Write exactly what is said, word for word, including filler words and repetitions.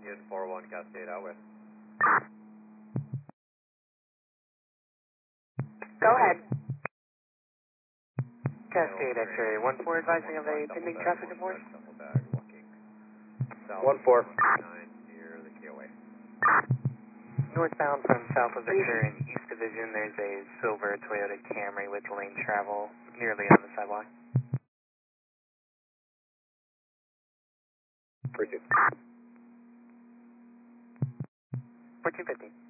in four one Cascade out with. Go ahead. Cascade X-ray, one four advising of a pending traffic report. one four. nine near the K O A. Northbound from south of Victor in East Division, there's a silver Toyota Camry with lane travel nearly on the sidewalk. Pursuit. fourteen fifty.